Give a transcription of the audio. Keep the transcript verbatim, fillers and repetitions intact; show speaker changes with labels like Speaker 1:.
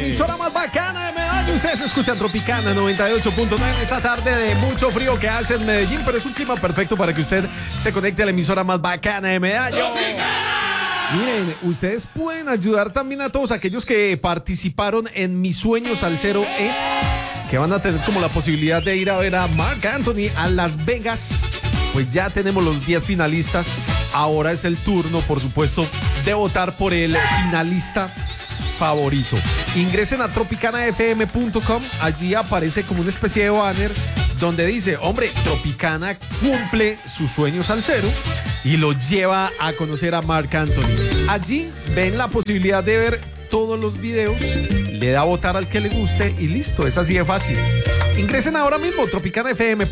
Speaker 1: emisora más bacana de Medellín. Ustedes escuchan Tropicana noventa y ocho punto nueve esta tarde de mucho frío que hace en Medellín, pero es un clima perfecto para que usted se conecte a la emisora más bacana de Medellín. Miren, ustedes pueden ayudar también a todos aquellos que participaron en Mi Sueño Salsero Es, que van a tener como la posibilidad de ir a ver a Marc Anthony a Las Vegas. Pues ya tenemos los diez finalistas. Ahora es el turno, por supuesto, de votar por el finalista favorito. Ingresen a tropicana f m punto com. Allí aparece como una especie de banner donde dice, hombre, Tropicana cumple su sueño salsero y lo lleva a conocer a Marc Anthony. Allí ven la posibilidad de ver todos los videos, le da a votar al que le guste y listo, es así de fácil. Ingresen ahora mismo, tropicana f m punto com.